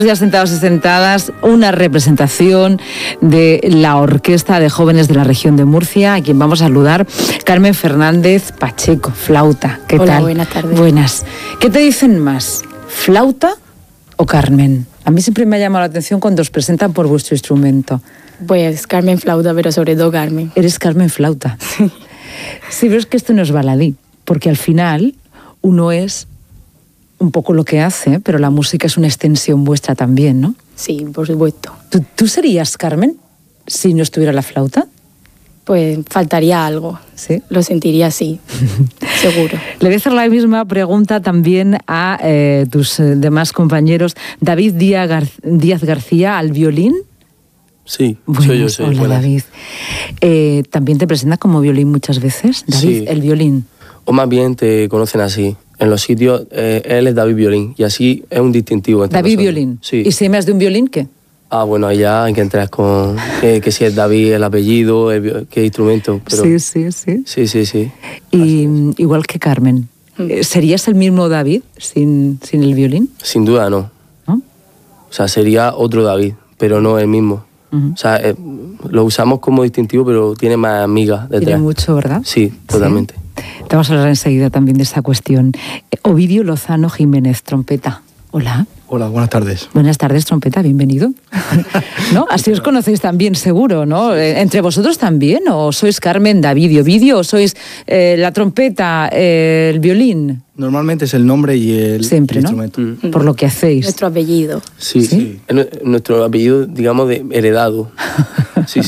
Ya sentados y sentadas, una representación de la Orquesta de Jóvenes de la Región de Murcia, a quien vamos a saludar, Carmen Fernández Pacheco, flauta. ¿Qué Hola, tal? Buenas tardes. Buenas. ¿Qué te dicen más, flauta o Carmen? A mí siempre me ha llamado la atención cuando os presentan por vuestro instrumento. Pues Carmen flauta, pero sobre todo Carmen. Eres Carmen flauta. Sí, pero es que esto no es baladí, porque al final uno es un poco lo que hace, pero la música es una extensión vuestra también, ¿no? Sí, por supuesto. ¿Tú serías Carmen si no estuviera la flauta? Pues faltaría algo. Sí. Lo sentiría así, seguro. Le voy a hacer la misma pregunta también a tus demás compañeros. David Díaz García, al violín. Sí, Buenas, soy yo, soy. Hola, Buenas. David. ¿También te presentas como violín muchas veces? David, Sí. el violín. O más bien te conocen así. En los sitios, él es David Violín. Y así es un distintivo entre David nosotros. Violín. Sí. ¿Y si me has de un violín, qué? Ah, bueno, allá hay que entrar con... que si es David, el apellido, qué instrumento. Pero... Sí. Sí. Y igual que Carmen. ¿Serías el mismo David sin el violín? Sin duda no. ¿No? O sea, sería otro David, pero no el mismo. Ujú. O sea, lo usamos como distintivo, pero tiene más amigas detrás. Tiene mucho, ¿verdad? Sí, totalmente. Te vamos a hablar enseguida también de esa cuestión. Ovidio Lozano Jiménez, trompeta. Hola. Hola, buenas tardes. Buenas tardes, trompeta, bienvenido. ¿No? Así os conocéis también, seguro, ¿no? ¿Entre vosotros también? ¿O sois Carmen, David y Ovidio? ¿O sois la trompeta, el violín? Normalmente es el nombre y el Siempre, ¿no? instrumento. Por lo que hacéis. Nuestro apellido. Sí, ¿Sí? Es nuestro apellido, digamos, de heredado. Sí.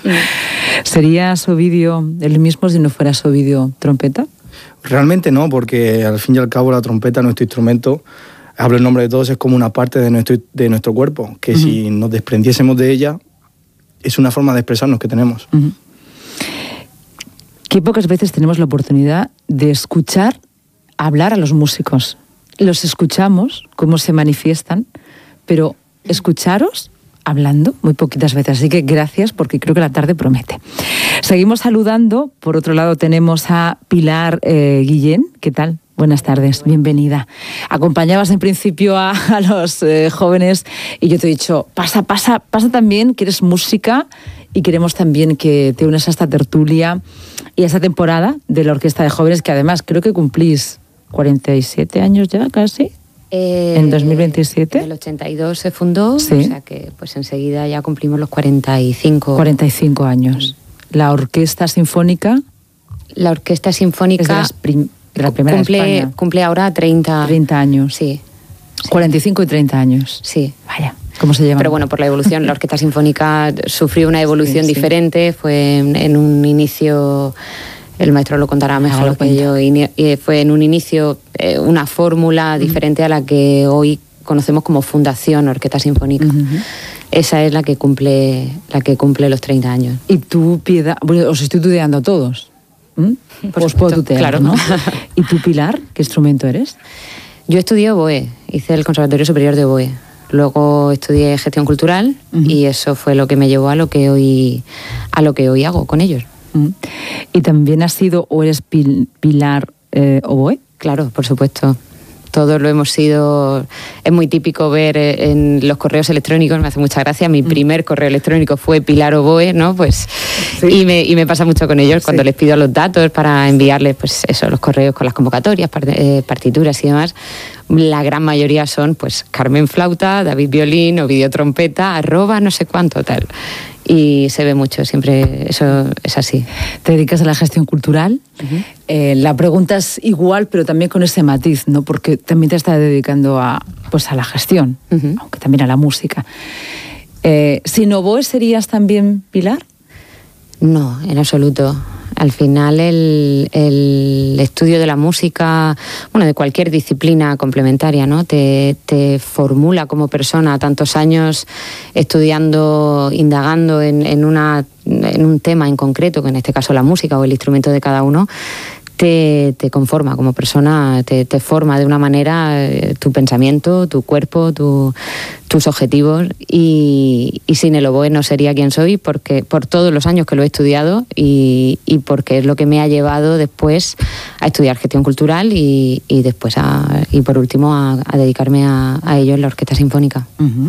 ¿Serías Ovidio el mismo si no fueras Ovidio trompeta? Realmente no, porque al fin y al cabo la trompeta, nuestro instrumento, hablo en nombre de todos, es como una parte de nuestro cuerpo, que si nos desprendiésemos de ella, es una forma de expresarnos que tenemos. Uh-huh. Qué pocas veces tenemos la oportunidad de escuchar hablar a los músicos. Los escuchamos, cómo se manifiestan, pero escucharos hablando muy poquitas veces. Así que gracias, porque creo que la tarde promete. Seguimos saludando. Por otro lado tenemos a Pilar Guillén. ¿Qué tal? Buenas tardes, bienvenida. Acompañabas en principio a los jóvenes y yo te he dicho, pasa también, que eres música y queremos también que te unas a esta tertulia y a esta temporada de la Orquesta de Jóvenes, que además creo que cumplís 47 años ya casi. ¿En 2027? En el 82 se fundó, Sí. O sea que pues enseguida ya cumplimos los 45. 45 años. La Orquesta Sinfónica La Orquesta es Sinfónica de la primera de España. cumple ahora 30 años. Sí, 45 y 30 años. sí. Vaya, ¿cómo se llama? Pero bueno, por la evolución, la Orquesta Sinfónica sufrió una evolución Sí. diferente. Fue en un inicio, el maestro lo contará mejor lo que yo, y fue en un inicio una fórmula diferente a la que hoy conocemos como Fundación Orquesta Sinfónica. Esa es la que cumple los 30 años. Y tú, Piedad, bueno, os estoy tuteando todos. Por Os puedo supuesto, tutear, claro. ¿no? ¿Y tú, Pilar, qué instrumento eres? Yo estudié oboe, hice el Conservatorio Superior de Oboe. Luego estudié gestión cultural y eso fue lo que me llevó a lo que hoy hago con ellos. ¿Y también has sido o eres Pilar oboe? Claro, por supuesto. Todos lo hemos sido. Es muy típico ver en los correos electrónicos, me hace mucha gracia. Mi primer correo electrónico fue Pilar Oboe, ¿no? Pues, Sí. y me pasa mucho con ellos cuando Sí. les pido los datos para enviarles, pues eso, los correos con las convocatorias, partituras y demás. La gran mayoría son, pues, Carmen flauta, David violín, Ovidio trompeta, @ no sé cuánto, tal. Y se ve mucho, siempre eso es así. Te dedicas a la gestión cultural. La pregunta es igual, pero también con ese matiz, ¿no? Porque también te estás dedicando a la gestión, aunque también a la música. ¿Sin oboe serías también Pilar? No, en absoluto. Al final el estudio de la música, bueno, de cualquier disciplina complementaria, ¿no? Te formula como persona. Tantos años estudiando, indagando en un tema en concreto, que en este caso la música o el instrumento de cada uno, te conforma como persona, te forma de una manera tu pensamiento, tu cuerpo, tus objetivos, y sin el oboe no sería quien soy, porque por todos los años que lo he estudiado y porque es lo que me ha llevado después a estudiar gestión cultural y después y por último a dedicarme a ello en la Orquesta Sinfónica.